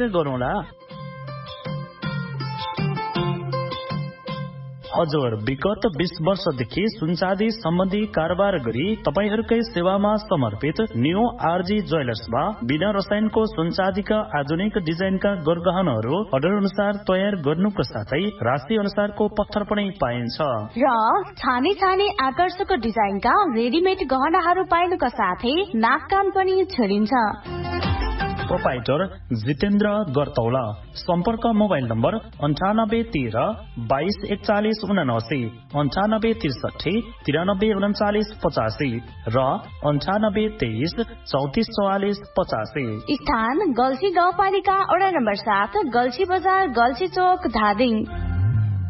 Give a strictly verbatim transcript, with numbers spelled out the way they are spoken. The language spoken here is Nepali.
पक्रेर गरौँला। हजुर, विगत बीस वर्षदेखि सुनचाँदी सम्बन्धी कारोबार गरी तपाईहरूकै सेवामा समर्पित न्यू आरजी ज्वेलर्समा बिना रसायनको सुनचाँदीका आधुनिक डिजाइनका गरगहनाहरू अर्डर अनुसार तयार गर्नुको साथै राशि अनुसारको पत्थर पनि पाइन्छ र छाने छाने आकर्षक डिजाइनका रेडिमेड गहनाहरू पाइनुका साथै नाक कान पनि छोडिन्छ। प्रोपाइटर जितेन्द्र गर्तौला। सम्पर्क मोबाइल नम्बर अन्ठानब्बे तेह्र बाइस एकचालिस उनासी, अन्ठानब्बे त्रिसठी तिरानब्बे उन्चालिस पचासी र अन्ठानब्बे तेइस चौतिस चौवालिस पचासी। स्थान गल्छी गाउँपालिका वडा नम्बर सात, गल्छी बजार, गल्छी चोक, धादिङ।